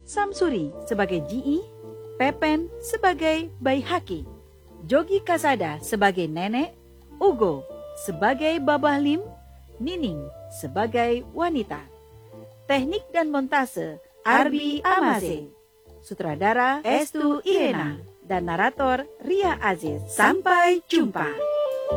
Samsuri sebagai Ji, Pepen sebagai Bayi Haki, Jogi Kasada sebagai Nenek, Ugo sebagai Babah Lim, Nining sebagai Wanita. Teknik dan montase Arbi Amase. Sutradara Estu Irena dan narator Ria Aziz. Sampai jumpa.